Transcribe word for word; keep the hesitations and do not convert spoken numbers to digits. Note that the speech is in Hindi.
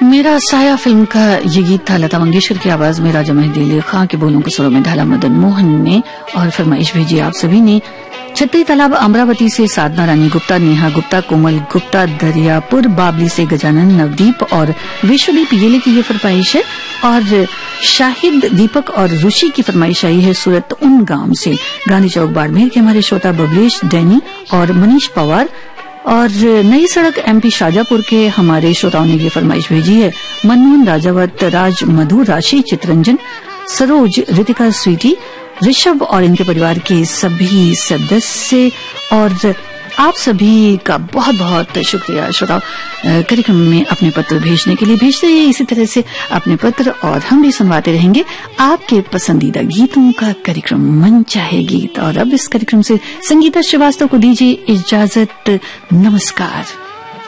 मेरा साया फिल्म का ये गीत था लता मंगेशकर की आवाज में, राजा मेहदी अली खां के बोलों के सुरों में ढाला मदन मोहन ने। और फरमाइश भेजी आप सभी ने छतरी तालाब अमरावती से साधना रानी गुप्ता, नेहा गुप्ता, कोमल गुप्ता, दरियापुर बाबली से गजानन, नवदीप और विश्वदीप येले की ये फरमाइश है। और शाहिद, दीपक और ऋषि की फरमाइश आई है सूरत उन गांव से। गांधी चौक बाड़मेर के हमारे श्रोता बबलेश, डैनी और मनीष पवार। और नई सड़क एमपी शाजापुर के हमारे श्रोताओं ने ये फरमाइश भेजी है मनमोहन, राजावत, राज, मधु, राशि, चित्रंजन, सरोज, रितिका, स्वीटी, ऋषभ और इनके परिवार के सभी सदस्य। और आप सभी का बहुत बहुत शुक्रिया श्रोताओ, कार्यक्रम में अपने पत्र भेजने के लिए। भेजते रहिए इसी तरह से अपने पत्र और हम भी सुनवाते रहेंगे आपके पसंदीदा गीतों का कार्यक्रम मन चाहे गीत। और अब इस कार्यक्रम से संगीता श्रीवास्तव को दीजिए इजाजत, नमस्कार।